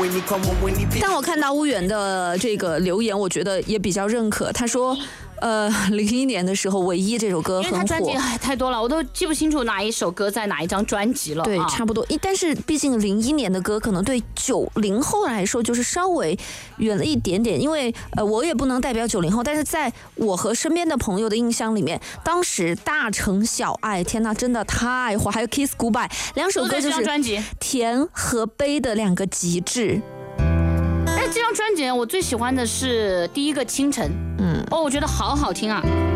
但我看到乌远的这个留言，我觉得也比较认可。他说，01年的时候，唯一这首歌很火， 因为他专辑太多了，我都记不清楚哪一首歌在哪一张专辑了。 对，差不多。但是毕竟01年的歌可能对90后来说就是稍微远了一点点，因为我也不能代表90后，但是在我和身边的朋友的印象里面，当时大城小爱，天哪，真的太火，还有 Kiss Goodbye 两首歌就是甜和悲的两个极致。 这张专辑我最喜欢的是第一个清晨，我觉得好好听啊。